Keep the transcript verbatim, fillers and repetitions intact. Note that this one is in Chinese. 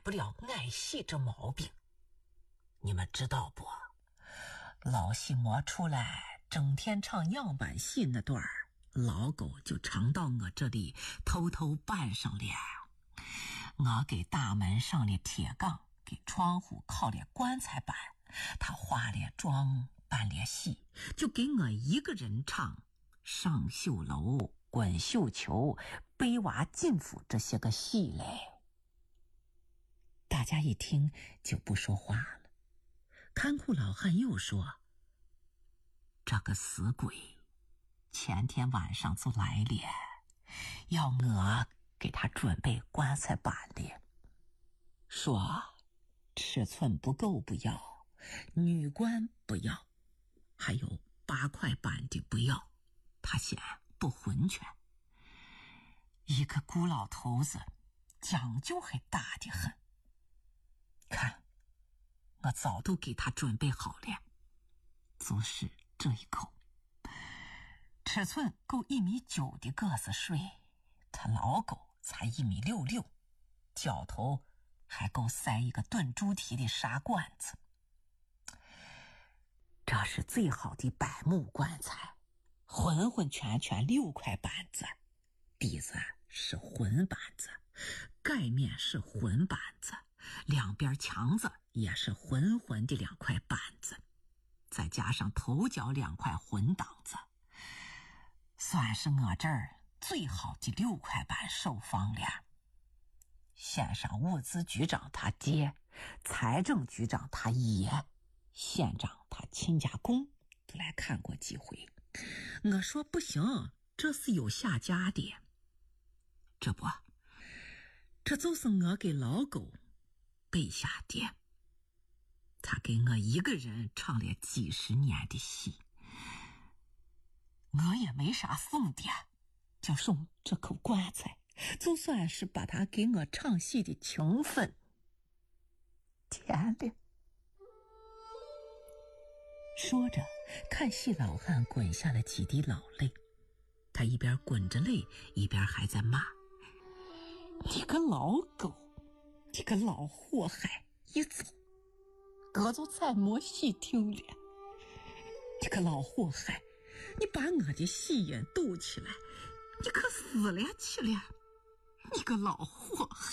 不了爱戏这毛病。你们知道不？老戏魔出来整天唱样板戏那段儿，老狗就常到我这里偷偷扮上了。我给大门上了铁杠，给窗户靠了棺材板，他化了妆扮了戏，就给我一个人唱上绣楼、滚绣球、背娃进府这些个戏嘞。大家一听就不说话了。看库老汉又说，这个死鬼前天晚上就来了，要我给他准备棺材板的，说尺寸不够不要，女棺不要，还有八块板的不要，他嫌不浑全。一个孤老头子讲究还大得很，看我早都给他准备好了，就是这一口，尺寸够一米九的个子睡，他老狗才一米六六，脚头还够塞一个炖猪蹄的沙罐子。这是最好的柏木棺材，浑浑全全六块板子，底子是混板子，盖面是混板子，两边墙子也是浑浑的两块板子，再加上头脚两块混档子，算是我这儿最好的六块板售方了。县上物资局长他爹，财政局长他爷，县长他亲家公都来看过几回。我说不行，这是有下家的。这不，这就是我给老狗备下的，他给我一个人唱了几十年的戏，我也没啥送的，就送这口棺材，就算是把他给我唱戏的情分填了。说着，看戏老汉滚下了几滴老泪，他一边滚着泪，一边还在骂，你个老狗，你个老祸害，一走我就再没戏听了。你个老祸害，你把我的戏也斗起来，你可死了去了，你个老祸害。